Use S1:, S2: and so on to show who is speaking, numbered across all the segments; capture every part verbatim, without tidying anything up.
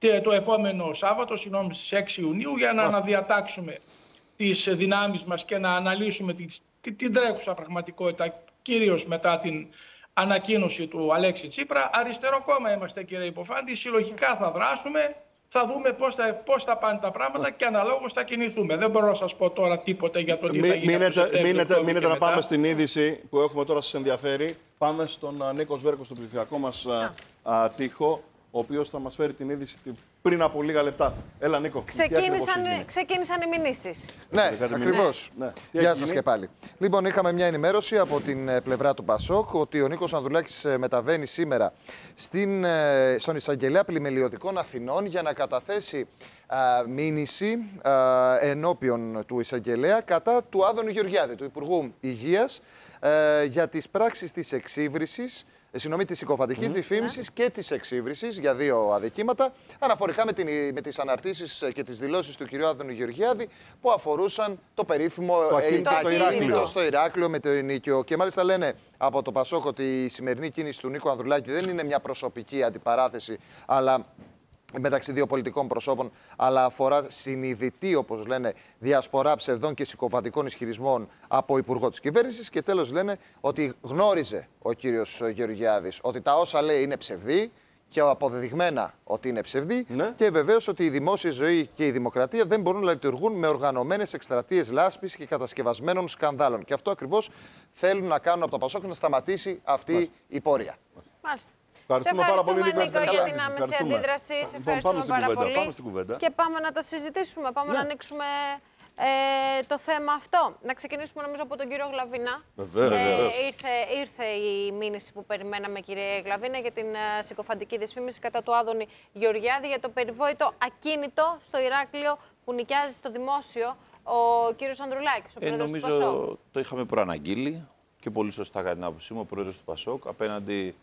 S1: το επόμενο Σάββατο, συγγνώμη, στις έξι Ιουνίου, για να αναδιατάξουμε τις δυνάμεις μας και να αναλύσουμε την, την τρέχουσα πραγματικότητα, κυρίως μετά την ανακοίνωση του Αλέξη Τσίπρα. Αριστερό κόμμα είμαστε, κύριε Υποφάντη, συλλογικά θα δράσουμε, θα δούμε πώς θα, πώς θα πάνε τα πράγματα και αναλόγως θα κινηθούμε. Δεν μπορώ να σας πω τώρα τίποτε για το τι θα γίνει.
S2: Μείνετε, μείνετε, μείνετε να πάμε στην είδηση που έχουμε τώρα, σας ενδιαφέρει. Πάμε στον Νίκο Σβέρκο, στον ψηφιακό μας α, α, τοίχο, ο οποίος θα μας φέρει την είδηση πριν από λίγα λεπτά. Έλα, Νίκο.
S3: Ξεκίνησαν, ξεκίνησαν οι μηνύσεις.
S4: Ναι, ακριβώς. Ναι. Γεια σας και πάλι. Λοιπόν, είχαμε μια ενημέρωση από την πλευρά του Πασόκ ότι ο Νίκος Ανδρουλάκης μεταβαίνει σήμερα στην, στον Εισαγγελέα Πλημελιωδικών Αθηνών για να καταθέσει α, μήνυση α, ενώπιον του Εισαγγελέα κατά του Άδωνη Γεωργιάδη, του Υπουργού Υγείας, α, για τις πράξεις της εξύβρισης, συγγνώμη, της συκοφαντικής mm. διαφήμισης yeah. και της εξύβρισης για δύο αδικήματα, αναφορικά με, την, με τις αναρτήσεις και τις δηλώσεις του κ. Άδωνη Γεωργιάδη που αφορούσαν το περίφημο
S2: το ακίνητο στο Ηράκλειο.
S4: στο Ηράκλειο με το ενίκιο. Και μάλιστα λένε από το Πασόκ ότι η σημερινή κίνηση του Νίκου Ανδρουλάκη δεν είναι μια προσωπική αντιπαράθεση, αλλά μεταξύ δύο πολιτικών προσώπων, αλλά αφορά συνειδητή, όπως λένε, διασπορά ψευδών και συκοφαντικών ισχυρισμών από υπουργό της κυβέρνησης. Και τέλος λένε ότι γνώριζε ο κύριος Γεωργιάδης ότι τα όσα λέει είναι ψευδή και αποδεδειγμένα ότι είναι ψευδή, ναι. και βεβαίως ότι η δημόσια ζωή και η δημοκρατία δεν μπορούν να λειτουργούν με οργανωμένες εκστρατείες λάσπης και κατασκευασμένων σκανδάλων. Και αυτό ακριβώς θέλουν να κάνουν από το Πασόκ, να σταματήσει αυτή Μάλιστα. η πορεία.
S3: Μάλιστα.
S4: Ευχαριστούμε πάρα πολύ,
S3: Νίκο, για την άμεση αντίδραση. Σε ευχαριστούμε πάρα
S2: κουβέντα,
S3: πολύ.
S2: Πάμε στην κουβέντα.
S3: Και πάμε να το συζητήσουμε. Πάμε ναι. να ανοίξουμε ε, το θέμα αυτό. Να ξεκινήσουμε νομίζω από τον κύριο Γλαβίνα.
S2: Βεβαίως.
S3: Ε, ήρθε, ήρθε η μήνυση που περιμέναμε, κύριε Γλαβίνα, για την uh, συκοφαντική δυσφήμιση κατά του Άδωνη Γεωργιάδη για το περιβόητο ακίνητο στο Ηράκλειο που νοικιάζει στο δημόσιο ο κύριος Ανδρουλάκης, ο
S5: ε,
S3: πρόεδρος
S5: νομίζω
S3: του Πασόκ.
S5: Το είχαμε προαναγγείλει και πολύ σωστά κατά την άποψή μου, ο πρόεδρος του Πασόκ απέναντι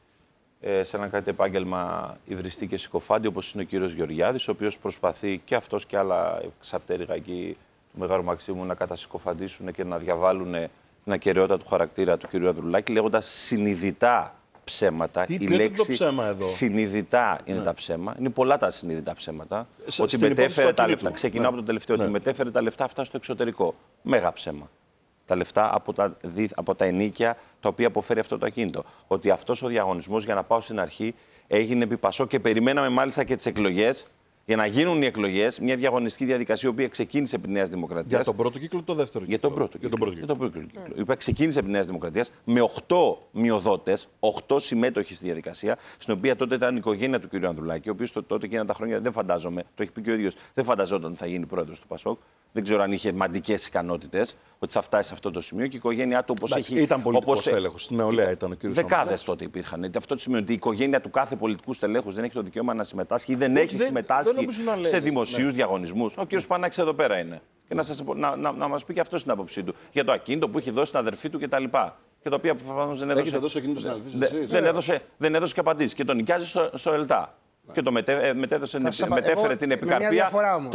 S5: σε ένα κάτι επάγγελμα υβριστή και συκοφάντη, όπως είναι ο κύριος Γεωργιάδης, ο οποίος προσπαθεί και αυτός και άλλα εξαπτέρυγα εκεί του Μεγάρου Μαξίμου να κατασυκοφαντήσουν και να διαβάλουν την ακεραιότητα του χαρακτήρα του κύριου Ανδρουλάκη, λέγοντας συνειδητά ψέματα.
S2: Τι,
S5: η λέξη
S2: το ψέμα εδώ.
S5: συνειδητά είναι ναι. τα ψέματα. Είναι πολλά τα συνειδητά ψέματα. Σ, ότι μετέφερε τα λεφτά. Ξεκινάω ναι. από το τελευταίο. Ναι. Ότι μετέφερε τα λεφτά αυτά στο εξωτερικό. Μέγα ψέμα. Τα λεφτά από τα, από τα ενίκια τα οποία αποφέρει αυτό το ακίνητο. Ότι αυτός ο διαγωνισμός, για να πάω στην αρχή, έγινε επί Πασόκ και περιμέναμε μάλιστα και τις εκλογές. Για να γίνουν οι εκλογές, μια διαγωνιστική διαδικασία η οποία ξεκίνησε επί Νέας Δημοκρατίας.
S2: Για τον πρώτο κύκλο ή το δεύτερο κύκλο.
S5: Για τον πρώτο
S2: κύκλο.
S5: κύκλο. Για τον πρώτο κύκλο. Mm. Η οποία ξεκίνησε επί Νέας Δημοκρατίας με οκτώ μειοδότες, οκτώ συμμέτοχοι στη διαδικασία, στην οποία τότε ήταν η οικογένεια του κ. Ανδρουλάκη, ο οποίος τότε εκείνα τα χρόνια δεν φαντάζομαι, το έχει πει και ο ίδιος, δεν φανταζόταν ότι θα γίνει πρόεδρος του Πασόκ. Δεν ξέρω αν είχε μαντικές ικανότητες ότι θα φτάσει σε αυτό το σημείο και η οικογένειά του όπως έχει.
S2: Ήταν πολιτικός στέλεχος. Στην νεολαία ήταν ο κ.
S5: Δεκάδες τότε υπήρχαν. Αυτό το σημαίνει ότι η οικογένεια του κάθε πολιτικού στελέχους δεν έχει το δικαίωμα να συμμετάσχει ή δεν έχει δεν, συμμετάσχει δεν σε δημοσίους ναι. διαγωνισμούς. Ο κ. Σπανάκης εδώ πέρα είναι. Και να, σας, να, να, να μας πει και αυτό στην άποψή του για το ακίνητο που έχει δώσει στην αδερφή του κτλ. Και το οποίο προφανώς δεν έδωσε.
S2: Δώσει ακίνητο στην αδερφή
S5: δεν, δεν, έδωσε, δεν έδωσε και απαντήσει. Και τον νοικιάζει στο, στο ΕΛΤΑ. Και το μετέ, μετέδωσε, μετέφερε την επικαρπία.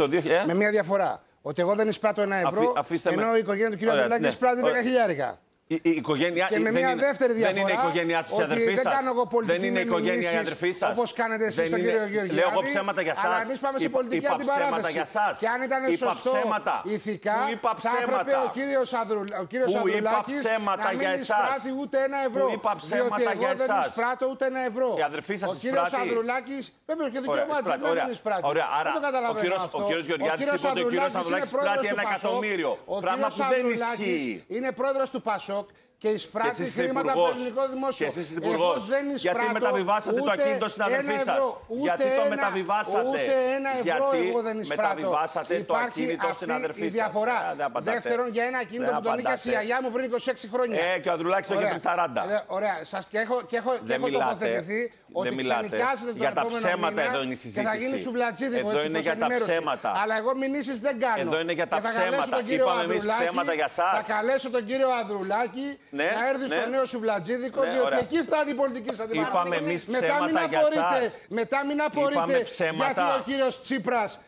S6: Με μια διαφορά. Ότι εγώ δεν εισπράττω ένα ευρώ, Αφή, ενώ η οικογένεια του κ. Ανδρουλάκη εισπράττει δέκα χιλιάρικα.
S5: Η, η οικογένεια,
S6: και με μια
S5: είναι,
S6: δεύτερη διαφορά,
S5: δεν είναι η οικογένειά σας, η αδερφή σας.
S6: Δεν κάνω εγώ πολιτική
S5: δεν είναι η οικογένεια η αδερφή σας.
S6: Όπως κάνετε εσείς τον κύριο Γεωργιάδη.
S5: Λέω εγώ ψέματα για σας.
S6: Αλλά εμείς πάμε σε πολιτική αντιπαράθεση. Και αν ήταν σωστό ηθικά, θα έπρεπε ο κύριος Ανδρουλάκης να μην εισπράττει ούτε ένα ευρώ. Διότι εγώ δεν εισπράττω ούτε ένα ευρώ. Ο κύριος Ανδρουλάκης, βέβαια και δικαίωμά του να μην εισπράττει. Δεν το καταλαβαίνω αυτό.
S5: Ο κύριος Γεωργιάδης είπε ότι ο κύριος Ανδρουλάκης εισπράττει ένα εκατομμύριο. Πράγμα που δεν ισχύει.
S6: Είναι πρόεδρος του Πασόκ και εισπράττει χρήματα από το ελληνικό δημόσιο.
S5: Και εσείς υπουργός. Γιατί μεταβιβάσατε το ακίνητο στην αδερφή σας. Γιατί το μεταβιβάσατε.
S6: Ούτε ένα ευρώ εγώ δεν εισπράττω.
S5: Μεταβιβάσατε το ακίνητο στην αδερφή σας.
S6: Η διαφορά. Δεύτερον, για ένα ακίνητο που τον νίκησε η γιαγιά μου πριν είκοσι έξι χρόνια.
S5: Ε, και ο Ανδρουλάκης το είχε πριν σαράντα.
S6: Ωραία. Και έχω τοποθετηθεί ότι ξενικιάζετε τον επόμενο μήνα και θα γίνει σουβλατζίδικο.
S5: Εδώ είναι για τα ψέματα.
S6: Αλλά εγώ μηνύσεις δεν κάνω.
S5: Εδώ είναι για τα ψέματα. Είπαμε εμείς ψέματα για σας.
S6: Θα καλέσω τον κύριο Ανδρουλάκη
S5: ναι,
S6: να έρθει
S5: ναι.
S6: στο νέο σουβλατζίδικο, ναι, διότι ωραία. εκεί φτάνει η πολιτική σας αντιπαράθεση.
S5: Είπαμε εμείς ψέματα
S6: μετά μην
S5: για
S6: απορείτε,
S5: σας.
S6: μετά μην απορείτε γιατί ο κύριος Τσίπρας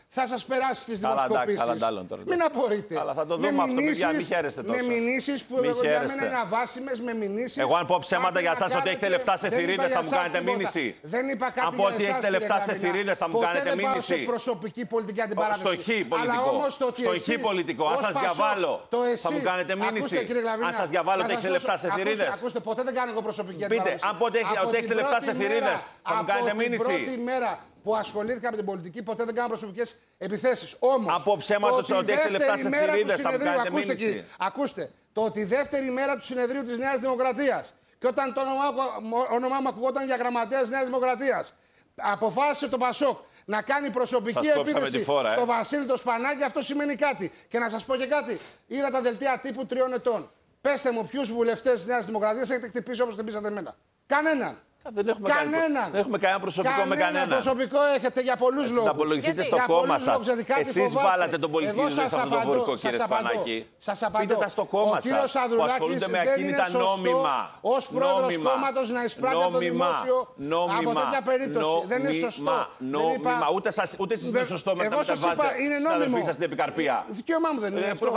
S6: θα σας περάσει στις δημοσκοπήσεις. Μην απορείτε.
S5: Αλλά θα το δούμε αυτό, παιδιά, μην χαίρεστε τόσο.
S6: Με μηνύσεις που για μένα είναι αβάσιμες, με μηνύσεις.
S5: Εγώ αν πω ψέματα για εσάς ότι έχετε λεφτά σε θηρίδες θα μου κάνετε μήνυση.
S6: Δεν είπα κάτι.
S5: Αν πω ότι έχετε λεφτά σε θηρίδες θα μου κάνετε μήνυση.
S6: Δεν πάω σε προσωπική πολιτική αντιπαράθεση.
S5: Στο χ πολιτικό. Στο χ πολιτικό. Αν σας διαβάλω θα μου κάνετε μήνυση. Αν σας διαβάλω ότι έχετε λεφτά σε θηρίδες.
S6: Ακούστε, ποτέ δεν κάνω εγώ προσωπική αντιπαράθεση.
S5: Πείτε, αν πω ότι έχετε λεφτά σε θηρίδες θα μου κάνετε μήνυση.
S6: Από την πρώτη μέρα που ασχολήθηκα με την πολιτική, ποτέ δεν κάνω προσωπικές επιθέσεις. Όμως,
S5: από ψέματος ότι έχετε λεφτά σε θηρίδες θα μου κάνετε μήνυση.
S6: Ακούστε, το ότι η δεύτερη μέρα του συνεδρίου της Νέας Δημοκρατίας και όταν το όνομά μου ακουγόταν για γραμματέας Νέας Δημοκρατίας, αποφάσισε το Πασόκ να κάνει προσωπική επίθεση
S5: φορά,
S6: στο
S5: ε.
S6: Βασίλη το Σπανάκη, αυτό σημαίνει κάτι. Και να σας πω και κάτι. Είδα τα δελτία τύπου τριών ετών. Πέστε μου, ποιους βουλευτές της Νέας Δημοκρατίας έχετε χτυπήσει όπως χτυπήσατε εμένα? Κανέναν.
S5: Δεν έχουμε,
S6: κανέναν.
S5: Κανένα, δεν έχουμε κανένα προσωπικό
S6: κανένα
S5: με κανέναν.
S6: Προσωπικό έχετε για πολλούς λόγους.
S5: Θα απολογηθείτε στο κόμμα σας. Εσείς βάλατε τον πολιτισμό σε αυτό το βούρκο, κύριε Σπανάκη.
S6: Σας απαντώ.
S5: Πείτε τα στο κόμμα σας που ασχολούνται με ακίνητα νόμιμα.
S6: Ως πρόεδρος κόμματος να εισπράττει από το δημόσιο από τέτοια περίπτωση. Δεν είναι σωστό.
S5: Νόμιμα. Ούτε εσείς είναι σωστό μετά μεταβάζετε στην αδερφή σας την επικαρπία.
S6: Δικαίωμά μου δεν είναι αυτό.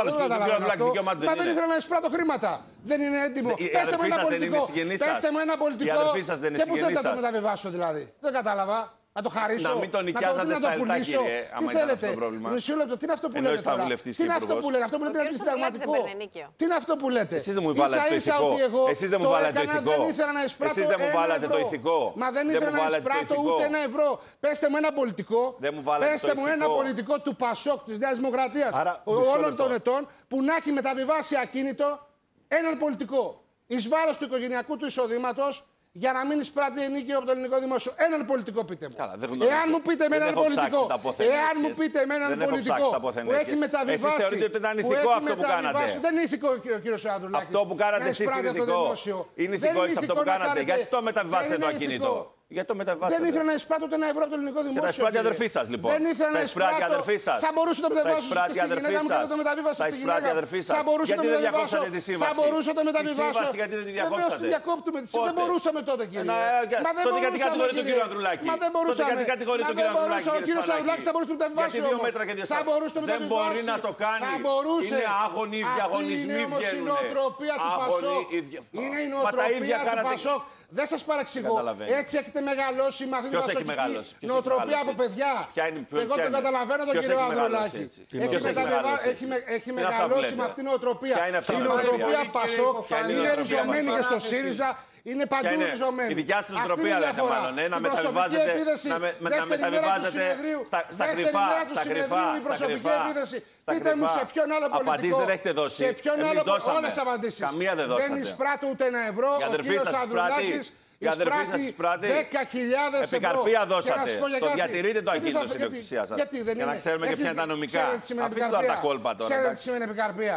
S6: Μα δεν ήθελα να εισπράττω χρήματα. Δεν είναι έτοιμο. Πέστε μου ένα πολιτικό. Πέστε μου ένα πολιτικό. Και πού θέλετε να το μεταβιβάσω δηλαδή? Δεν κατάλαβα. Να το χαρίσω,
S5: να μην τον νοικιάζατε στα λεπτά, κύριε.
S6: Τι θέλετε? Μισό λεπτό, τι είναι αυτό που λέτε τώρα? Τι είναι αυτό που λέτε? Αυτό που λέτε είναι αντισυνταγματικό. Τι είναι αυτό που λέτε?
S5: Εσείς δεν μου βάλατε το ηθικό. Εσείς δεν μου βάλατε το ηθικό.
S6: Δεν ήθελα να εισπράττω ένα ευρώ. Μα δεν ήθελα να εισπράττω ούτε ένα ευρώ. Πέστε μου ένα πολιτικό. Πέστε μου ένα πολιτικό του Πασόκ της Νέας Δημοκρατίας όλων των ετών που να έχει μεταβιβάσει ακίνητο έναν πολιτικό εις βάρος του οικογενειακού του εισοδήματος, για να μην εισπράττει ενίκιο από το ελληνικό δημόσιο. Έναν πολιτικό πείτε μου.
S5: Καλά,
S6: εάν μου πείτε με έναν πολιτικό, εάν μου πείτε με έναν πολιτικό που έχει μεταβιβάσει.
S5: Εσείς θεωρείτε ότι ήταν ηθικό αυτό που κάνατε?
S6: Δεν είναι ηθικό, κύριος Ανδρουλάκη.
S5: Αυτό που κάνατε εσείς είναι ηθικό. Είναι ηθικό αυτό που κάνατε. Γιατί το μεταβιβάσετε το ακίνητο? Γιατί το μεταβιβάσετε?
S6: Δεν ήθελα να εισπράττω ούτε ένα ευρώ από το ελληνικό δημόσιο.
S5: Και τα εισπράττει η αδερφή σας λοιπόν.
S6: Δεν ήθελα να εισπράττω. Θα μπορούσε να το μεταβιβάσω στη γυναίκα μου και να το μεταβίβασα στη γυναίκα μου. Θα μπορούσε να το μεταβιβάσω. Θα μπορούσε να το μεταβιβάσω. Βεβαίως τη διακόπτουμε. Δεν μπορούσαμε τότε, κύριε. Μα δεν
S5: τότε γιατί κατηγορεί τον κύριο Ανδρουλάκη?
S6: Μα δεν μπορούσαμε.
S5: Τότε γιατί κατηγορεί τον κύριο Ανδρουλάκη?
S6: Ο κύριος Ανδρουλάκης θα μπορούσε να το μεταβιβάσει.
S5: Γιατί δύο μέτρα και δύο σταθμά. Δεν μπορεί να το κάνει. Είναι άγωνοι οι διαγωνισμοί βγαίνουν.
S6: Αυτή είναι η νοοτροπία του Πασόκ. Είναι η νοοτροπία του Πασόκ. Δεν σας παραξηγώ. Έτσι έχετε μεγαλώσει με αυτήν την πασοκική νοοτροπία από παιδιά. Και εγώ τον καταλαβαίνω τον κύριο Ανδρουλάκη. Έχει μεγαλώσει με αυτήν την νοοτροπία. Η νοοτροπία Πασόκ είναι ριζωμένη και στο ΣΥΡΙΖΑ. Είναι παντού ριζωμένη.
S5: Η δικιά σας νοοτροπία λέτε μάλλον. Να μεταβιβάζετε στα κρυφά. Στα κρυφά.
S6: Η προσωπική επίθεση. Πείτε μου σε ποιον άλλο πολιτικό.
S5: Απαντήσεις δεν έχετε δώσει.
S6: Σε ποιον άλλο πολιτικό. Όλες απαντήσεις.
S5: Καμία δεν δώσατε.
S6: Δεν εισπράττω ούτε ένα ευρώ. Ο κύριος Ανδρουλάκης εισπράττει δέκα χιλιάδες ευρώ.
S5: Επικαρπία δώσατε. Το διατηρείτε το ακίνητο στην ιδιοκτησία σας. Για να ξέρουμε και ποια είναι τα νομικά. Αφήστε τώρα τα κόλπα τώρα.
S6: Ξέρετε τι σημαίνει επικαρπία?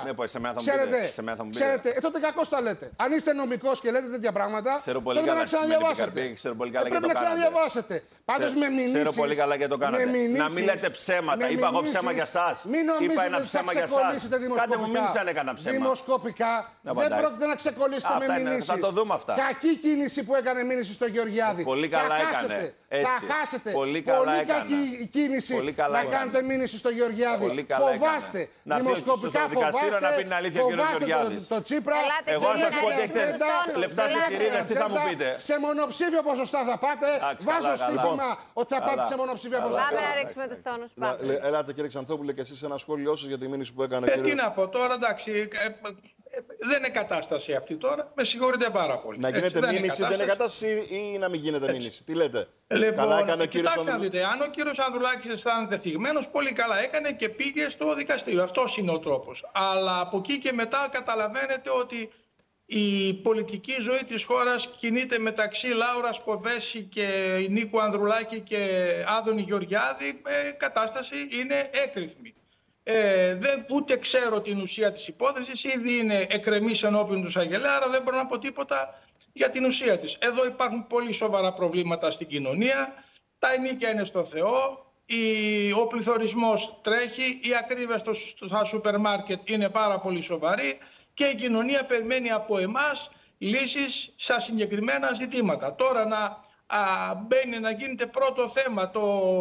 S6: Ξέρετε, ε, τότε κακώς τα λέτε. Αν είστε νομικός και λέτε τέτοια πράγματα,
S5: τότε πρέπει να ξαναδιαβάσετε.
S6: Πρέπει να ξαναδιαβάσετε. Πάντως με μηνύσεις.
S5: Ξέρω πολύ καλά και το κάνατε. Να μην λέτε ψέματα. Είπα εγώ ψέμα για εσάς. Είπα ένα ψέμα για εσάς. Κάντε μου μήνυση αν έκανα ψέμα.
S6: Δημοσκοπικά δεν πρόκειται να ξεκολλήσετε με μηνύσεις.
S5: Θα το δούμε αυτά.
S6: Κακή κίνηση που έκανε μήνυση στο Γεωργιάδη.
S5: Πολύ καλά
S6: θα
S5: έκανε.
S6: Χάσετε.
S5: Έτσι.
S6: Θα χάσετε.
S5: Πολύ, καλά
S6: Πολύ
S5: έκανε.
S6: κακή κίνηση
S5: Πολύ καλά
S6: να
S5: έκανε.
S6: κάνετε μήνυση στο Γεωργιάδη.
S5: Πολύ καλά
S6: φοβάστε.
S5: Έκανε.
S6: Δημοσκοπικά
S5: να δικαστήριο
S6: φοβάστε.
S5: να πει την αλήθεια ο κύριος Γεωργιάδης.
S6: Το, το Τσίπρα.
S5: Εγώ αν σας πω ότι έχετε λεφτά σε θηρίδες, τι θα μου πείτε?
S6: Σε μονοψήφιο ποσοστά θα πάτε. Βάζω στοίχημα ότι θα πάτε σε μονοψήφιο ποσοστά.
S3: Πάμε να ρίξουμε τους τόνους.
S2: Ελάτε κύριε Ξανθόπουλε και εσείς ένα σχόλιο σας για τη μήνυση που έκανε.
S1: Τι να πω τώρα, εντάξει. Δεν είναι κατάσταση αυτή τώρα. Με συγχωρείτε πάρα πολύ.
S2: Να γίνεται
S1: έτσι,
S2: μήνυση,
S1: δεν είναι
S2: κατάσταση ή να μην γίνεται έτσι. Μήνυση. Τι λέτε?
S1: Λοιπόν,
S2: καλά έκανε ο κύριος
S1: κοιτάξτε να δείτε, αν ο κύριος Ανδρουλάκης αισθάνεται θυγμένος, πολύ καλά έκανε και πήγε στο δικαστήριο. Αυτός είναι ο τρόπος. Αλλά από εκεί και μετά καταλαβαίνετε ότι η πολιτική ζωή της χώρας κινείται μεταξύ Λάουρας Κοβέση και Νίκου Ανδρουλάκη και Άδωνη Γεωργιάδη. Ε, κατάσταση είναι έκρηθμη. Ε, δεν, ούτε ξέρω την ουσία της υπόθεσης, ήδη είναι εκκρεμής ενώπιον του εισαγγελέα, άρα δεν μπορώ να πω τίποτα για την ουσία της. Εδώ υπάρχουν πολύ σοβαρά προβλήματα στην κοινωνία, τα ενίκια είναι στο Θεό, η, ο πληθωρισμός τρέχει, η ακρίβεια στο, στα σούπερ μάρκετ είναι πάρα πολύ σοβαρή και η κοινωνία περιμένει από εμάς λύσεις στα συγκεκριμένα ζητήματα. Τώρα να α, μπαίνει να γίνεται πρώτο θέμα το...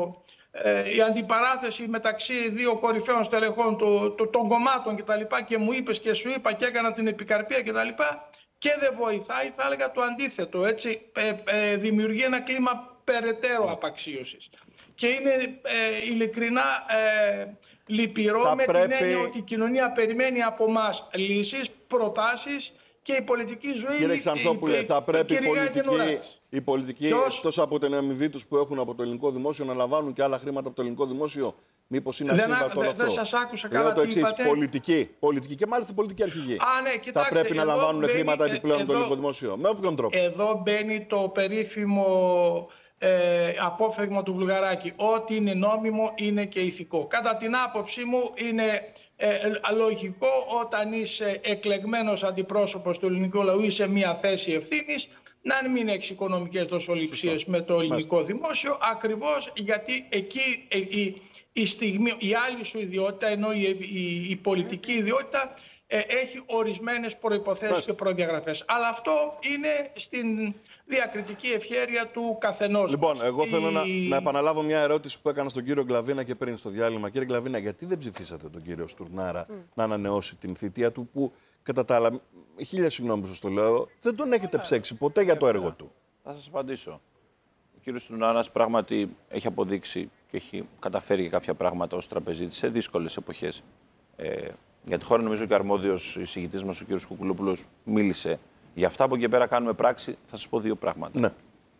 S1: ε, η αντιπαράθεση μεταξύ δύο κορυφαίων στελεχών το, το, των κομμάτων κτλ. Και, και μου είπες και σου είπα και έκανα την επικαρπία κτλ. Και δεν βοηθάει, θα έλεγα το αντίθετο. Έτσι, ε, ε, δημιουργεί ένα κλίμα περαιτέρω απαξίωσης. Και είναι ε, ειλικρινά ε, λυπηρό θα με πρέπει... την έννοια ότι η κοινωνία περιμένει από εμάς λύσεις, προτάσεις και η πολιτική ζωή.
S2: Κύριε Ξανθόπουλε, η, θα πρέπει οι πολιτικοί, οι πολιτικοί εκτός από την αμοιβή τους που έχουν από το ελληνικό δημόσιο να λαμβάνουν και άλλα χρήματα από το ελληνικό δημόσιο. Μήπως είναι ασύμβατο όλο αυτό?
S1: Δεν σας άκουσα καλά.
S2: Λέω το εξής,
S1: είπατε.
S2: πολιτική, πολιτική και μάλιστα πολιτική αρχηγή.
S1: Α, ναι, κοιτάξτε,
S2: θα πρέπει να λαμβάνουν
S1: μπαίνει,
S2: χρήματα επιπλέον
S1: εδώ,
S2: από το ελληνικό δημόσιο. Με όποιον τρόπο.
S1: Εδώ μπαίνει το περίφημο ε, απόφθεγμα του Βουλγαράκη. Ό,τι είναι νόμιμο είναι και ηθικό. Κατά την άποψή μου είναι ε, λογικό όταν είσαι εκλεγμένος αντιπρόσωπος του ελληνικού λαού ή σε μια θέση ευθύνης να μην έχεις οικονομικές δοσοληψίες με το ελληνικό Μάλιστα. δημόσιο, ακριβώς γιατί εκεί ε, η, η, στιγμή, η άλλη σου ιδιότητα, ενώ η, η, η πολιτική ιδιότητα ε, έχει ορισμένες προϋποθέσεις Μάλιστα. και προδιαγραφές. Αλλά αυτό είναι στην διακριτική ευχέρεια του καθενός.
S2: Λοιπόν,
S1: μας.
S2: εγώ θέλω
S1: η...
S2: να, να επαναλάβω μια ερώτηση που έκανα στον κύριο Γκλαβίνα και πριν στο διάλειμμα. Κύριε Γκλαβίνα, γιατί δεν ψηφίσατε τον κύριο Στουρνάρα mm. να ανανεώσει την θητεία του, που κατά τα άλλα, χίλια συγγνώμη σας το λέω, δεν τον έχετε ψέξει ποτέ για το έργο του?
S5: Θα σας απαντήσω. Ο κύριος Στουρνάρας πράγματι έχει αποδείξει και έχει καταφέρει κάποια πράγματα ως τραπεζίτης σε δύσκολες εποχές. Ε, για τη χώρα νομίζω και ο αρμόδιος εισηγητής μας, ο κύριος Κουκουλόπουλος, μίλησε. Για αυτά από εκεί πέρα κάνουμε πράξη, θα σας πω δύο πράγματα.
S2: Ναι.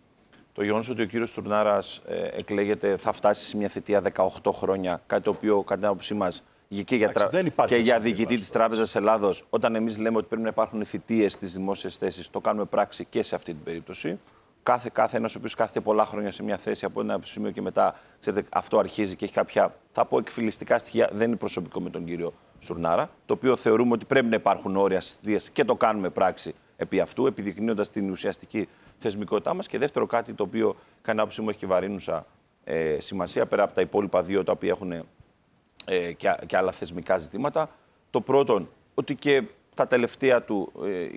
S5: Το γεγονός ότι ο κύριος Στουρνάρας ε, εκλέγεται, θα φτάσει σε μια θητεία δεκαοκτώ χρόνια, κάτι το οποίο κατά την άποψή μας και για, τρα... και για διοικητή της Τράπεζας Ελλάδος, όταν εμείς λέμε ότι πρέπει να υπάρχουν θητείες στις δημόσιες θέσεις, το κάνουμε πράξη και σε αυτή την περίπτωση. Κάθε, κάθε ένας ο οποίος κάθεται πολλά χρόνια σε μια θέση από ένα σημείο και μετά, ξέρετε, αυτό αρχίζει και έχει κάποια, θα πω, εκφυλιστικά στοιχεία, δεν είναι προσωπικό με τον κύριο Στουρνάρα, το οποίο θεωρούμε ότι πρέπει να υπάρχουν όρια στις θητείες και το κάνουμε πράξη επί αυτού, επιδεικνύοντας την ουσιαστική θεσμικότητά μας. Και δεύτερο, κάτι το οποίο κατά άποψή μου έχει και βαρύνουσα ε, σημασία, πέρα από τα υπόλοιπα δύο τα οποία έχουν ε, και, και άλλα θεσμικά ζητήματα. Το πρώτον, ότι και τα τελευταία του ε,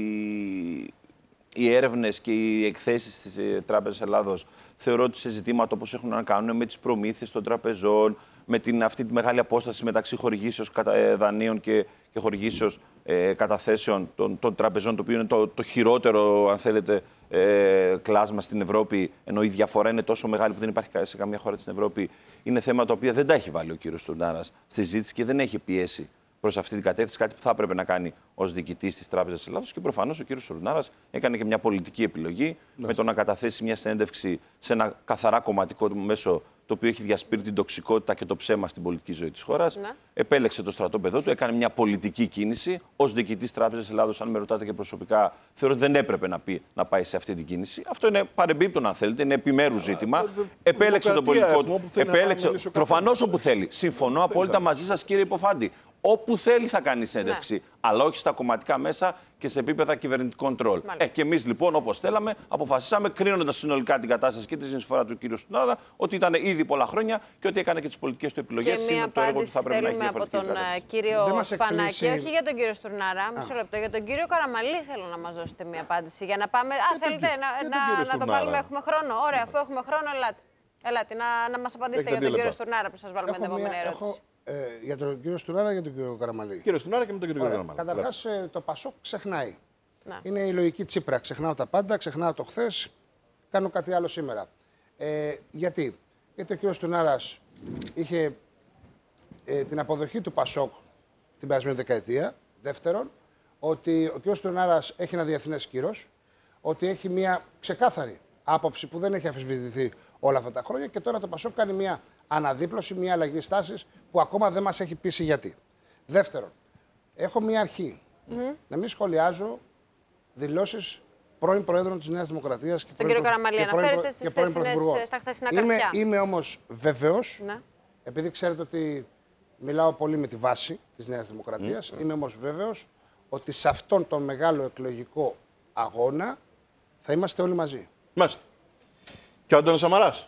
S5: οι, οι έρευνες και οι εκθέσεις της ε, Τράπεζας Ελλάδος θεωρώ ότι σε ζητήματα όπως έχουν να κάνουν με τις προμήθειες των τραπεζών, με την, αυτή τη μεγάλη απόσταση μεταξύ χορηγήσεως κατα, ε, δανείων και, και χορηγήσεως ε, καταθέσεων των, των τραπεζών, το οποίο είναι το, το χειρότερο, αν θέλετε, ε, κλάσμα στην Ευρώπη, ενώ η διαφορά είναι τόσο μεγάλη που δεν υπάρχει σε καμία χώρα στην Ευρώπη, είναι θέματα τα οποία δεν τα έχει βάλει ο κύριος Στουρνάρας στη ζήτηση και δεν έχει πιέσει προς αυτή την κατεύθυνση, κάτι που θα έπρεπε να κάνει ως διοικητής της Τράπεζας Ελλάδος. Και προφανώς ο κύριος Στουρνάρας έκανε και μια πολιτική επιλογή ναι. με το να καταθέσει μια συνέντευξη σε ένα καθαρά κομματικό μέσο, το οποίο έχει διασπείρει την τοξικότητα και το ψέμα στην πολιτική ζωή της χώρας. Ναι. Επέλεξε το στρατόπεδό του, έκανε μια πολιτική κίνηση. Ως διοικητής Τράπεζας Ελλάδος, αν με ρωτάτε και προσωπικά, θεωρώ ότι δεν έπρεπε να, πει, να πάει σε αυτή την κίνηση. Αυτό είναι παρεμπίπτον, αν θέλετε, είναι επιμέρους ζήτημα. Επέλεξε τον πολιτικό του. Επέλεξε προφανώς όπου θέλει. Συμφωνώ απόλυτα μαζί σας, κύριε Υποφάντη. Όπου θέλει θα κάνει συνέντευξη, ναι. αλλά όχι στα κομματικά μέσα και σε επίπεδα κυβερνητικών τρόλ. Ε, και εμείς λοιπόν, όπως θέλαμε, αποφασίσαμε, κρίνοντας συνολικά την κατάσταση και τη συνεισφορά του κ. Στουρνάρα, ότι ήταν ήδη πολλά χρόνια και ότι έκανε και τις πολιτικές του επιλογές. Είναι το έργο που θα πρέπει να έχει διαφορετική
S3: από τον uh, κύριο Σπανάκη, όχι για τον κύριο Στουρνάρα, μισό λεπτό. Για τον κύριο Καραμαλή θέλω να μας δώσετε μια απάντηση. Για να πάμε. Α, θέλετε να, να, να το βάλουμε, έχουμε χρόνο. Ωραία, αφού έχουμε χρόνο, ελάτε. Ελάτε να, να μας απαντήσετε για τον κύριο Στουρνάρα που σας βάλουμε την επόμενη ερώτηση.
S6: Ε, για τον κύριο Στουρνάρα και τον κύριο Καραμαλή.
S2: Κύριο Στουρνάρα και με τον κύριο Καραμαλή.
S6: Καταρχάς, ε, το Πασόκ ξεχνάει. Να. Είναι η λογική Τσίπρα. Ξεχνάω τα πάντα, ξεχνάω το χθες, κάνω κάτι άλλο σήμερα. Ε, γιατί? Γιατί ο κύριος Στουρνάρας είχε ε, την αποδοχή του Πασόκ την περασμένη δεκαετία. Δεύτερον, ότι ο κύριος Στουρνάρας έχει ένα διεθνές κύρος, ότι έχει μια ξεκάθαρη άποψη που δεν έχει αμφισβητηθεί όλα αυτά τα χρόνια και τώρα το Πασόκ κάνει μια αναδίπλωση, μια αλλαγή στάσης που ακόμα δεν μας έχει πείσει γιατί. Δεύτερον, έχω μια αρχή. Mm-hmm. Να μην σχολιάζω δηλώσεις πρώην Προέδρων της Νέας Δημοκρατίας και
S3: τον κύριο Καραμαλή. Αναφέρεστε στις θέσινες, στα χθεσινά
S6: είμαι, είμαι όμως βεβαίως, ναι. επειδή ξέρετε ότι μιλάω πολύ με τη βάση της Νέας Δημοκρατίας, mm-hmm. είμαι όμως βέβαιος ότι σε αυτόν τον μεγάλο εκλογικό αγώνα θα είμαστε όλοι μαζί.
S2: Μάλιστα. Και ο Αντώνης Σαμαράς.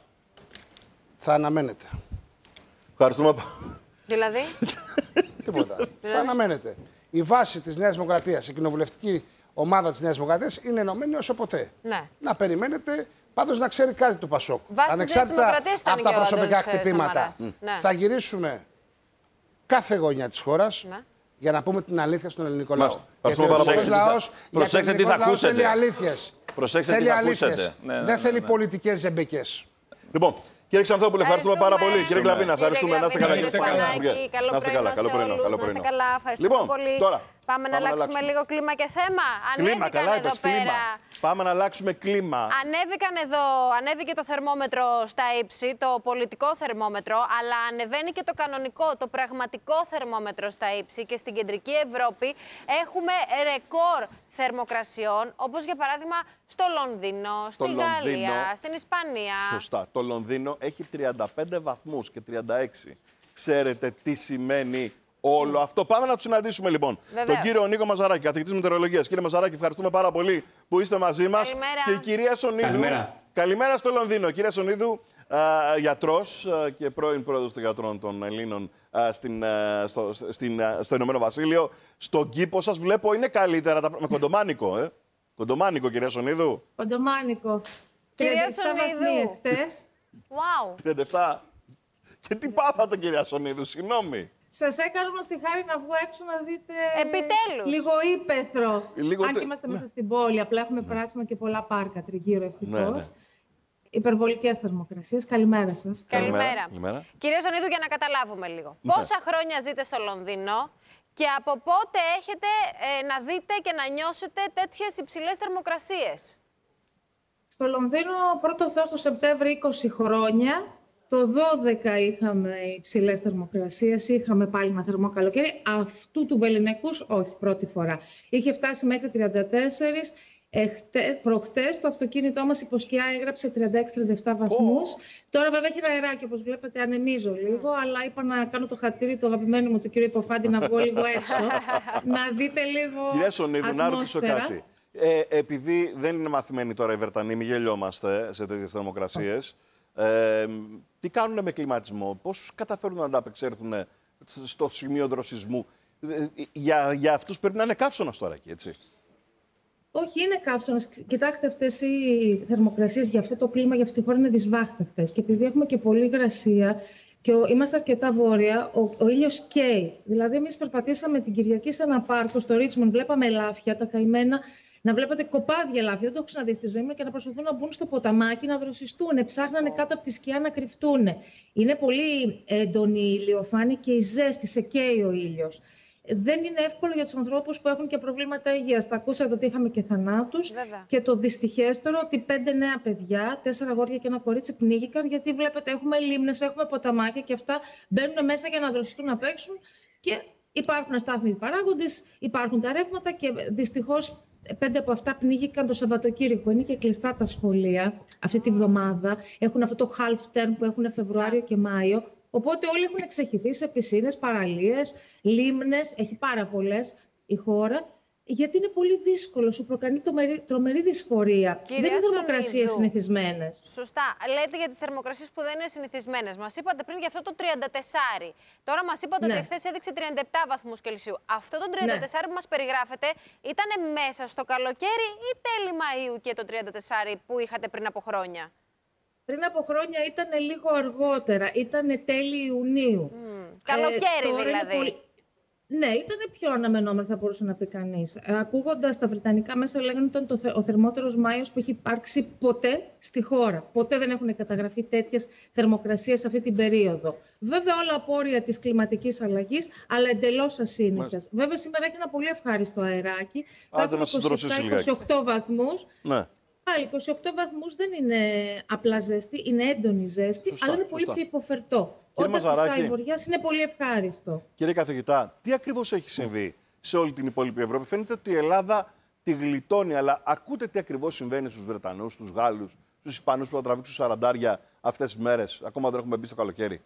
S6: Θα αναμένετε.
S2: Ευχαριστούμε.
S3: Δηλαδή.
S6: Τίποτα. Θα αναμένετε. Η βάση της Νέας Δημοκρατίας, η κοινοβουλευτική ομάδα της Νέας Δημοκρατίας είναι ενωμένη όσο ποτέ.
S3: Ναι.
S6: Να περιμένετε Πάντως να ξέρει κάτι το Πασόκ. Ανεξάρτητα από τα προσωπικά χτυπήματα.
S3: Ναι.
S6: Θα γυρίσουμε κάθε γωνιά της χώρας.
S3: Ναι.
S6: Για να πούμε την αλήθεια στον ελληνικό λαό.
S2: Γιατί ο ελληνικός
S5: λαός,
S2: προσέξτε τι θα ακούσετε.
S6: Θέλει αλήθειες.
S5: Προσέξτε
S6: θέλει
S5: τι θα
S6: αλήθειες.
S5: ακούσετε. Ναι, ναι,
S6: Δεν
S5: ναι,
S6: θέλει
S5: ναι.
S6: πολιτικές ζεμπεκές.
S2: Λοιπόν, κύριε Ξανθόπουλε, ευχαριστούμε πάρα πολύ. Κύριε Γκλαβίνα, ευχαριστούμε. Να είστε καλά, κύριε
S3: Σπανάκη.
S2: Να είστε καλά, καλό πρωινό.
S3: Να είστε καλά, ευχαριστούμε
S2: Λοιπόν,
S3: πολύ.
S2: τώρα,
S3: πάμε να αλλάξουμε λίγο κλίμα και θέμα.
S2: Κλίμα, καλά
S3: εδώ
S2: είπες,
S3: πέρα.
S2: κλίμα. Πάμε να αλλάξουμε κλίμα.
S3: Ανέβηκαν εδώ, ανέβηκε το θερμόμετρο στα ύψη, το πολιτικό θερμόμετρο, αλλά ανεβαίνει και το κανονικό, το πραγματικό θερμόμετρο στα ύψη και στην κεντρική Ευρώπη έχουμε ρεκόρ θερμοκρασιών, όπως για παράδειγμα στο Λονδίνο, στη Γαλλία, στην Ισπανία.
S2: Σωστά. Το Λονδίνο έχει τριάντα πέντε βαθμούς και τριάντα έξι. Ξέρετε τι σημαίνει όλο αυτό? Πάμε να του συναντήσουμε λοιπόν.
S3: Βεβαίως.
S2: Τον κύριο Νίκο Μαζαράκη, καθηγητής μετεωρολογίας. Κύριε Μαζαράκη, ευχαριστούμε πάρα πολύ που είστε μαζί μας.
S3: Καλημέρα.
S2: Και η κυρία Σονίδου.
S7: Καλημέρα.
S2: Καλημέρα στο Λονδίνο. Κυρία Σονίδου, α, γιατρός α, και πρώην πρόεδρος των γιατρών των Ελλήνων α, στην, α, στο, στην, α, στο Ηνωμένο Βασίλειο. Στον κήπο σας βλέπω είναι καλύτερα τα, με κοντομάνικο, ε. Κοντομάνικο, κυρία Σονίδου.
S8: Κοντομάνικο.
S3: Κυρία Σονίδου.
S8: Χτες.
S3: Wow.
S2: τριάντα επτά. Και τι πάθατε, κυρία Σονίδου, συγγνώμη.
S8: Σας έκανα όμως τη χάρη να βγω έξω να δείτε.
S3: Επιτέλους.
S8: Λίγο ύπαιθρο.
S2: Λίγο
S8: Αν
S2: τε...
S8: και είμαστε
S2: ναι.
S8: μέσα στην πόλη, απλά έχουμε πράσινα και πολλά πάρκα τριγύρω ευτυχώς.
S2: Ναι, ναι.
S8: Υπερβολικές θερμοκρασίες. Καλημέρα σας.
S3: Καλημέρα.
S2: Καλημέρα.
S3: Κυρία Σονίδου, για να καταλάβουμε λίγο.
S2: Ναι.
S3: Πόσα χρόνια ζείτε στο Λονδίνο και από πότε έχετε ε, να δείτε και να νιώσετε τέτοιες υψηλές θερμοκρασίες?
S8: Στο Λονδίνο, πρώτο Θεός, το Σεπτέμβρη είκοσι χρόνια. Το δώδεκα είχαμε υψηλές θερμοκρασίες, είχαμε πάλι ένα θερμό καλοκαίρι. Αυτού του βεληνικούς, όχι, πρώτη φορά. Είχε φτάσει μέχρι τριάντα τέσσερα. Εχτες, προχτές το αυτοκίνητό μας υπό σκιά έγραψε τριάντα έξι τριάντα επτά βαθμούς. Oh. Τώρα βέβαια έχει ένα αεράκι, όπως βλέπετε, ανεμίζω λίγο, αλλά είπα να κάνω το χατήρι του αγαπημένου μου, του κύριο Υποφάντη, να βγω λίγο έξω, να δείτε λίγο.
S2: Κυρία Σονίδου, να ρωτήσω κάτι. Ε, επειδή δεν είναι μαθημένοι τώρα οι Βρετανοί, μη γελιόμαστε σε τέτοιες θερμοκρασίες. Ε, τι κάνουν με κλιματισμό, πώς καταφέρουν να ανταπεξέλθουν στο σημείο δροσισμού? Ε, για, για αυτούς πρέπει να είναι καύσωνας τώρα εκεί, έτσι?
S8: Όχι, είναι καύσωνας. Κοιτάξτε, αυτές οι θερμοκρασίες για αυτό το κλίμα, για αυτή τη χώρα είναι δυσβάχτευτες. Και επειδή έχουμε και πολλή υγρασία και ο, είμαστε αρκετά βόρεια, ο, ο ήλιος καίει. Δηλαδή, εμείς περπατήσαμε την Κυριακή σε ένα πάρκο στο Ρίτσμοντ, βλέπαμε ελάφια, τα καημένα. Να βλέπετε κοπάδια ελάφια, δεν το έχω ξαναδεί στη ζωή μου, και να προσπαθούν να μπουν στο ποταμάκι, να δροσιστούν. Ψάχνανε κάτω από τη σκιά να κρυφτούν. Είναι πολύ έντονη η ηλιοφάνεια και η ζέστη, σε καίει ο ήλιος. Δεν είναι εύκολο για τους ανθρώπους που έχουν και προβλήματα υγείας. Τα ακούσατε ότι είχαμε και θανάτους.
S3: Βέβαια.
S8: Και το δυστυχέστερο ότι πέντε νέα παιδιά, τέσσερα αγόρια και ένα κορίτσι, πνίγηκαν, γιατί βλέπετε έχουμε λίμνες, έχουμε ποταμάκια και αυτά μπαίνουν μέσα για να δροσιστούν, να παίξουν. Και υπάρχουν αστάθμιτοι παράγοντες, υπάρχουν τα ρεύματα και δυστυχώς πέντε από αυτά πνίγηκαν το Σαββατοκύριακο. Είναι και κλειστά τα σχολεία αυτή τη βδομάδα. Έχουν αυτό το half term που έχουν Φεβρουάριο και Μάιο. Οπότε όλοι έχουν εξεχυθεί σε πισίνες, παραλίες, λίμνες. Έχει πάρα πολλές η χώρα. Γιατί είναι πολύ δύσκολο, σου προκαλεί τρομερή δυσφορία.
S3: Κυρία
S8: δεν είναι θερμοκρασίες συνηθισμένες.
S3: Σωστά. Λέτε για τις θερμοκρασίες που δεν είναι συνηθισμένες. Μας είπατε πριν για αυτό το τριάντα τέσσερα. Τώρα μας είπατε
S8: Ναι.
S3: ότι χθες έδειξε τριάντα επτά βαθμούς Κελσίου. Αυτό το τριάντα τέσσερα ναι. που μας περιγράφετε ήταν μέσα στο καλοκαίρι ή τέλη Μαΐου και το τριάντα τέσσερα που είχατε πριν από χρόνια?
S8: Πριν από χρόνια ήταν λίγο αργότερα. Ήταν τέλη Ιουνίου.
S3: Mm. Καλοκαίρι
S8: ε,
S3: δηλαδή.
S8: Πολύ... Ναι, ήταν πιο αναμενόμενο, θα μπορούσε να πει κανείς. Ακούγοντας τα βρετανικά μέσα, λέγανε ότι ήταν το θε... ο θερμότερος Μάιος που έχει υπάρξει ποτέ στη χώρα. Ποτέ δεν έχουν καταγραφεί τέτοιες θερμοκρασίες σε αυτή την περίοδο. Βέβαια, όλα απόρρια της κλιματικής αλλαγής, αλλά εντελώς ασύνηθες. Βέβαια, σήμερα έχει ένα πολύ ευχάριστο αεράκι. Θα έχουμε είκοσι επτά είκοσι οκτώ βαθμούς.
S2: Ναι.
S8: Πάλι είκοσι οκτώ βαθμούς δεν είναι απλά ζέστη, είναι έντονη ζέστη, σωστά, αλλά είναι πολύ σωστά. πιο υποφερτό.
S2: Κύριε
S8: Όταν
S2: Μαζαράκη,
S8: της Αϊβοριάς είναι πολύ ευχάριστο.
S2: Κύριε καθηγητά, τι ακριβώς έχει συμβεί σε όλη την υπόλοιπη Ευρώπη? Φαίνεται ότι η Ελλάδα τη γλιτώνει, αλλά ακούτε τι ακριβώς συμβαίνει στους Βρετανούς, στους Γάλλους, στους Ισπανούς που θα τραβήξουν σαραντάρια αυτές τις μέρες? Ακόμα δεν έχουμε μπει στο καλοκαίρι.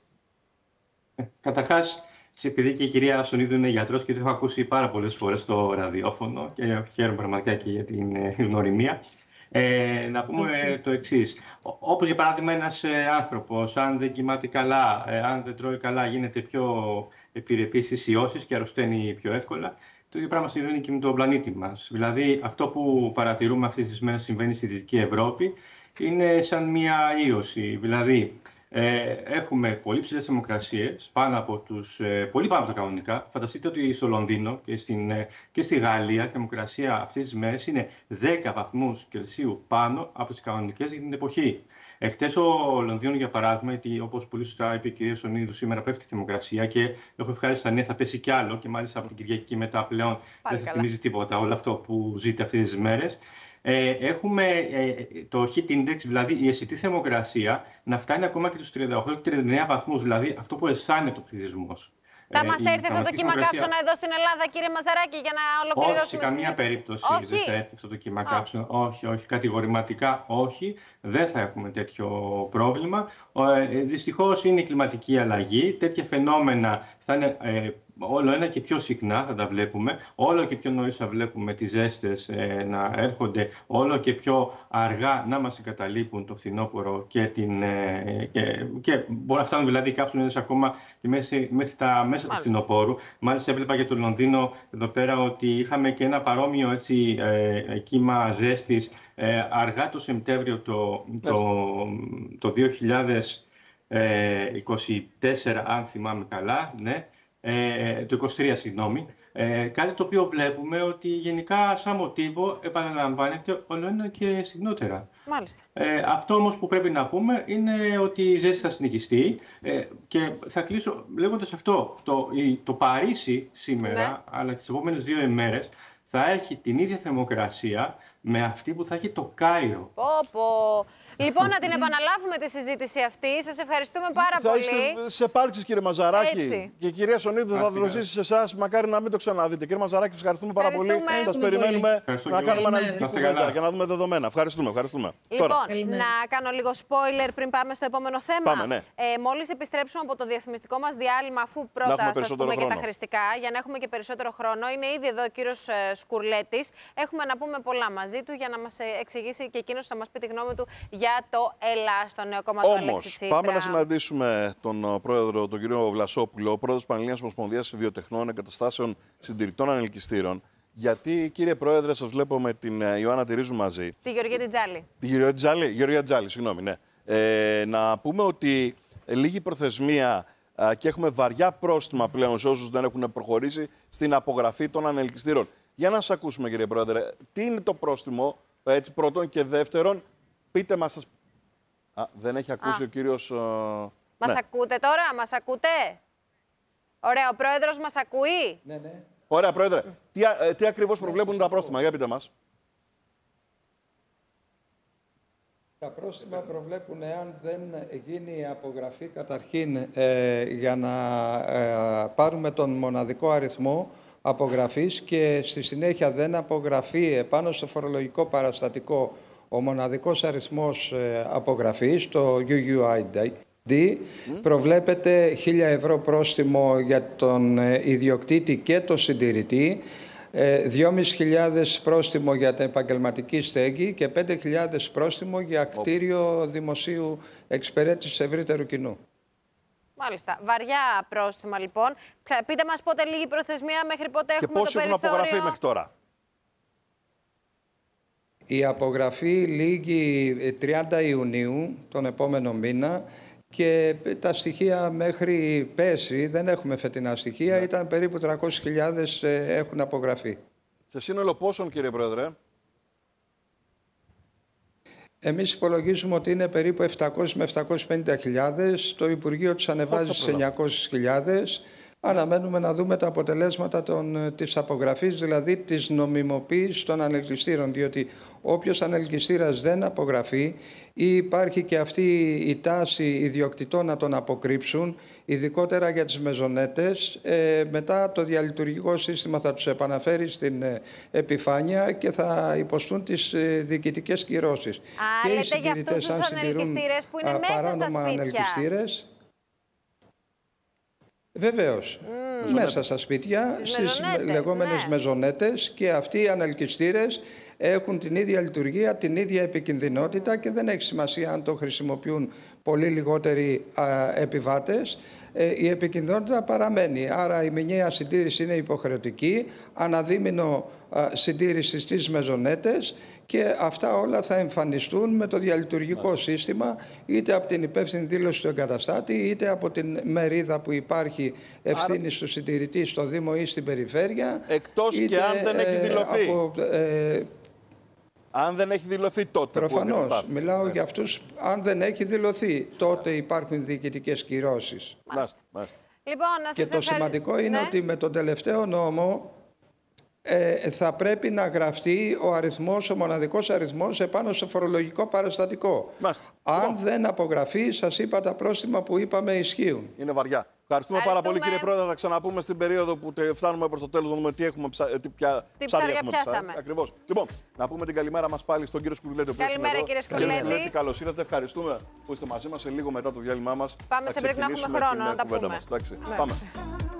S7: Καταρχάς, επειδή και η κυρία Σονίδου είναι γιατρός και το έχω ακούσει πάρα πολλές φορές στο ραδιόφωνο και χαίρομαι πραγματικά και για την γνωριμία. Ε, να πούμε Εξής. το εξής. Όπως για παράδειγμα ένας ε, άνθρωπος, αν δεν κοιμάται καλά, ε, αν δεν τρώει καλά, γίνεται πιο επιρρεπής στις ιώσεις και αρρωσταίνει πιο εύκολα. Το ίδιο πράγμα συμβαίνει και με τον πλανήτη μας. Δηλαδή, αυτό που παρατηρούμε αυτές τις μέρες συμβαίνει στη Δυτική Ευρώπη είναι σαν μια ίωση. Δηλαδή, ε, έχουμε πολύ ψηλές θερμοκρασίες, πάνω από τους, ε, πολύ πάνω από τα κανονικά. Φανταστείτε ότι στο Λονδίνο και, στην, ε, και στη Γαλλία η θερμοκρασία αυτές τις μέρες είναι δέκα βαθμούς Κελσίου πάνω από τις κανονικές για την εποχή. Εχθές ο Λονδίνο, για παράδειγμα, γιατί όπως πολύ σωστά είπε η κυρία Σονίδου, σήμερα πέφτει η θερμοκρασία και έχω ευχάριστα νέα, θα πέσει κι άλλο και μάλιστα από την Κυριακή μετά πλέον Πάλι δεν θα θυμίζει τίποτα όλο αυτό που ζείτε αυτές τις μέρες. Ε, έχουμε ε, το heat index, δηλαδή η αισθητή θερμοκρασία, να φτάνει ακόμα και τους τριάντα οκτώ και τριάντα εννέα βαθμούς, δηλαδή αυτό που αισθάνεται ο πληθυσμός.
S3: Θα μας έρθει αυτό το κύμα κάψωνα εδώ στην Ελλάδα, κύριε Μαζαράκη, για να ολοκληρώσουμε.
S7: Όχι, σε καμία περίπτωση
S3: όχι.
S7: δεν θα έρθει αυτό το κύμα κάψωνα. Όχι, όχι, κατηγορηματικά όχι. Δεν θα έχουμε τέτοιο πρόβλημα. Ε, δυστυχώς είναι η κλιματική αλλαγή. Τέτοια φαινόμενα θα είναι ε, όλο ένα και πιο συχνά, θα τα βλέπουμε. Όλο και πιο νωρίς θα βλέπουμε τις ζέστες ε, να έρχονται. Όλο και πιο αργά να μας εγκαταλείπουν το φθινόπωρο και, την, ε, και, και μπορεί να φτάνουν δηλαδή οι κάψονες ακόμα και μέχρι, μέχρι τα μέσα του φθινοπόρου. Μάλιστα έβλεπα για το Λονδίνο εδώ πέρα ότι είχαμε και ένα παρόμοιο έτσι, ε, κύμα ζέστης ε, αργά το Σεπτέμβριο το, το, το δύο χιλιάδες είκοσι τέσσερα, αν θυμάμαι καλά, ναι, ε, το είκοσι τρία, συγγνώμη. Ε, κάτι το οποίο βλέπουμε ότι γενικά σαν μοτίβο επαναλαμβάνεται όλο ένα και συχνότερα.
S3: Μάλιστα.
S7: Ε, αυτό όμως που πρέπει να πούμε είναι ότι η ζέστη θα συνεχιστεί ε, και θα κλείσω λέγοντας αυτό. Το, η, το Παρίσι σήμερα, ναι, αλλά και τις επόμενες δύο ημέρες θα έχει την ίδια θερμοκρασία με αυτή που θα έχει το Κάιρο.
S3: Πω, πω. Λοιπόν, να την επαναλάβουμε τη συζήτηση αυτή. Σας ευχαριστούμε πάρα
S2: θα
S3: πολύ.
S2: Θα είστε σε επάρξεις, κύριε Μαζαράκη.
S3: Έτσι.
S2: Και η κυρία Σονίδου θα δροσίσει σε εσάς. Μακάρι να μην το ξαναδείτε. Κύριε Μαζαράκη, σας ευχαριστούμε πάρα πολύ. Σας περιμένουμε να κάνουμε αναλυτική κουβέντα και να δούμε δεδομένα. Ευχαριστούμε. ευχαριστούμε.
S3: Λοιπόν,
S2: Τώρα.
S3: να κάνω λίγο spoiler πριν πάμε στο επόμενο θέμα.
S2: Πάμε, ναι.
S3: ε, μόλις επιστρέψουμε από το διαφημιστικό μας διάλειμμα, αφού πρώτα σας πούμε και τα χρηστικά, για να έχουμε και περισσότερο χρόνο, είναι ήδη εδώ ο κύριος Σκουρλέτης. Έχουμε να πούμε πολλά μαζί του για να μας εξηγήσει και εκείνος να μας πει τη γνώμη του για το ΕΛΑ, στο νέο κόμμα του Αλέξη Τσίπρα.
S2: Πάμε να συναντήσουμε τον πρόεδρο, τον κύριο Βλασόπουλο, πρόεδρος Πανελλήνιας Ομοσπονδίας Βιοτεχνών, Εγκαταστάσεων Συντηρητών Ανελκυστήρων. Γιατί, κύριε Πρόεδρε, σας βλέπω με την Ιωάννα Τυρίζου μαζί.
S3: Τη Γεωργία Τζάλη.
S2: Τη Γεωργία Τζάλη, Γεωργία Τζάλη, συγγνώμη, ναι. Ε, να πούμε ότι λίγη προθεσμία α, και έχουμε βαριά πρόστιμα πλέον σε όσους δεν έχουν προχωρήσει στην απογραφή των ανελκυστήρων. Για να σας ακούσουμε, κύριε Πρόεδρε, τι είναι το πρόστιμο, έτσι, πρώτον, και δεύτερον, πείτε μας. Σας... Α, δεν έχει ακούσει Α. ο κύριος... Uh...
S3: Μας
S2: ναι.
S3: ακούτε τώρα, μας ακούτε? Ωραία, ο Πρόεδρος μας ακούει?
S9: Ναι, ναι.
S2: Ωραία, Πρόεδρε. Τι, ε, τι ακριβώς προβλέπουν τα πρόστιμα, για πείτε μας.
S9: Τα πρόστιμα προβλέπουν, εάν δεν γίνει η απογραφή καταρχήν ε, για να ε, πάρουμε τον μοναδικό αριθμό απογραφής και στη συνέχεια δεν απογραφεί επάνω στο φορολογικό παραστατικό ο μοναδικός αριθμός ε, απογραφής, το γιου γιου άι ντι, mm. προβλέπεται χίλια ευρώ πρόστιμο για τον ε, ιδιοκτήτη και τον συντηρητή, ε, δυόμισι χιλιάδες πρόστιμο για την επαγγελματική στέγη και πέντε χιλιάδες πρόστιμο για κτίριο δημοσίου εξυπηρέτησης ευρύτερου κοινού.
S3: Μάλιστα. Βαριά πρόστιμα, λοιπόν. Ξα... Πείτε μας πότε λίγη προθεσμία, μέχρι πότε
S2: και
S3: έχουμε το περιθώριο.
S2: Και πόσοι έχουν απογραφεί μέχρι τώρα.
S9: Η απογραφή λήγει τριάντα Ιουνίου, τον επόμενο μήνα, και τα στοιχεία μέχρι πέρσι, δεν έχουμε φετινά στοιχεία, ναι. ήταν περίπου τριακόσιες χιλιάδες έχουν απογραφεί.
S2: Σε σύνολο πόσων, κύριε Πρόεδρε?
S9: Εμείς υπολογίζουμε ότι είναι περίπου επτακόσιες με επτακόσιες πενήντα χιλιάδες, το Υπουργείο τους ανεβάζει στις εννιακόσιες χιλιάδες. Αναμένουμε να δούμε τα αποτελέσματα των, της απογραφής, δηλαδή της νομιμοποίησης των ανελκυστήρων, διότι όποιος ανελκυστήρας δεν απογραφεί ή υπάρχει και αυτή η τάση ιδιοκτητών να τον αποκρύψουν, ειδικότερα για τις μεζονέτες, ε, μετά το διαλειτουργικό σύστημα θα τους επαναφέρει στην ε, επιφάνεια και θα υποστούν τις ε, διοικητικές κυρώσεις.
S3: Α,
S9: και
S3: λέτε
S9: οι συντηρητές,
S3: για αυτούς τους ανελκυστήρες που είναι μέσα στα σπίτια.
S9: Ανελκυστήρες, βεβαίως, mm. μέσα στα σπίτια, στις
S3: μεζονέτες,
S9: λεγόμενες
S3: ναι.
S9: μεζονέτες, και αυτοί οι ανελκυστήρες έχουν την ίδια λειτουργία, την ίδια επικινδυνότητα και δεν έχει σημασία αν το χρησιμοποιούν πολύ λιγότεροι ε, επιβάτες, η επικινδυνότητα παραμένει. Άρα η μηνιαία συντήρηση είναι υποχρεωτική, αναδίμηνο συντήρηση στις μεζονέτες και αυτά όλα θα εμφανιστούν με το διαλειτουργικό σύστημα, είτε από την υπεύθυνη δήλωση του εγκαταστάτη, είτε από την μερίδα που υπάρχει ευθύνη του συντηρητή στο Δήμο ή στην περιφέρεια.
S2: Εκτός
S9: είτε,
S2: και αν δεν έχει δηλωθεί.
S9: Από, ε,
S2: αν δεν έχει δηλωθεί τότε.
S9: Προφανώς. Μιλάω για αυτούς. Αν δεν έχει δηλωθεί, τότε υπάρχουν διοικητικές κυρώσεις.
S2: Μάλιστα. Μάλιστα.
S3: Λοιπόν, να
S9: και το
S3: ευχαρι...
S9: σημαντικό είναι
S3: ναι.
S9: ότι με τον τελευταίο νόμο ε, θα πρέπει να γραφτεί ο αριθμός, ο μοναδικός αριθμός επάνω στο φορολογικό παραστατικό.
S2: Μάλιστα.
S9: Αν
S2: λοιπόν.
S9: δεν απογραφεί, σας είπα, τα πρόστιμα που είπαμε ισχύουν.
S2: Είναι βαριά. Ευχαριστούμε, πάρα πολύ, κύριε Πρόεδρε. Θα τα ξαναπούμε στην περίοδο που φτάνουμε προς το τέλος να δούμε τι έχουμε ψα... τι πια...
S3: τι
S2: ψάρια έχουμε
S3: πιάσαμε.
S2: Ακριβώς. Λοιπόν, να πούμε την καλημέρα μας πάλι στον κύριο Σκουρλέτη.
S3: Καλημέρα, κύριε Σκουρλέτη.
S2: Καλώς ήρθατε. Ευχαριστούμε που είστε μαζί μας. Σε λίγο μετά το διάλειμμά μας.
S3: Πάμε σε break να έχουμε χρόνο να τα πούμε.
S2: Πάμε.